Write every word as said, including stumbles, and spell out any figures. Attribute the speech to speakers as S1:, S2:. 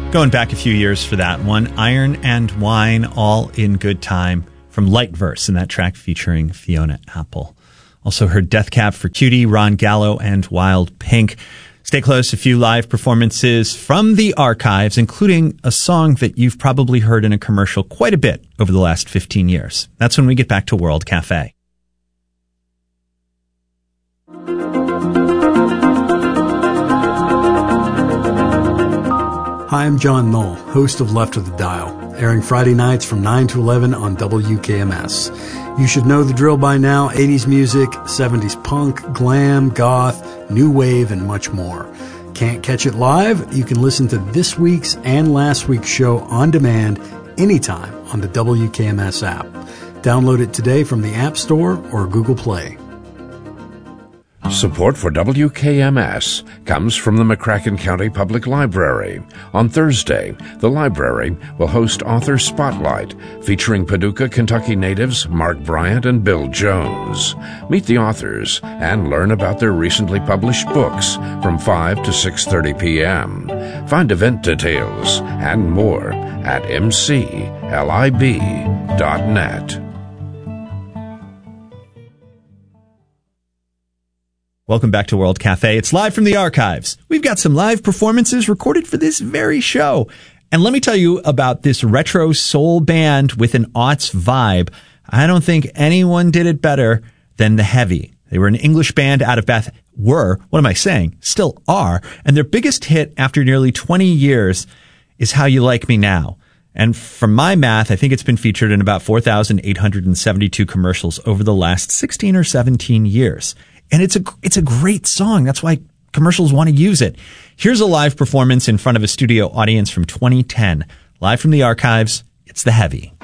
S1: Going back a few years for that one, Iron and Wine, All in Good Time, from Light Verse, in that track featuring Fiona Apple. Also heard Death Cab for Cutie, Ron Gallo, and Wild Pink. Stay close, a few live performances from the archives, including a song that you've probably heard in a commercial quite a bit over the last fifteen years. That's when we get back to World Cafe.
S2: Hi, I'm John Knoll, host of Left of the Dial, airing Friday nights from nine to eleven on W K M S. You should know the drill by now: eighties music, seventies punk, glam, goth, new wave, and much more. Can't catch it live? You can listen to this week's and last week's show on demand anytime on the W K M S app. Download it today from the App Store or Google Play.
S3: Support for W K M S comes from the McCracken County Public Library. On Thursday, the library will host Author Spotlight, featuring Paducah, Kentucky natives Mark Bryant and Bill Jones. Meet the authors and learn about their recently published books from five to six thirty p.m. Find event details and more at m c lib dot net.
S1: Welcome back to World Cafe. It's live from the archives. We've got some live performances recorded for this very show. And let me tell you about this retro soul band with an aughts vibe. I don't think anyone did it better than The Heavy. They were an English band out of Bath, were, what am I saying? Still are. And their biggest hit after nearly twenty years is How You Like Me Now. And from my math, I think it's been featured in about four thousand eight hundred seventy-two commercials over the last sixteen or seventeen years. And it's a, it's a great song. That's why commercials want to use it. Here's a live performance in front of a studio audience from twenty ten. Live from the archives, it's The Heavy.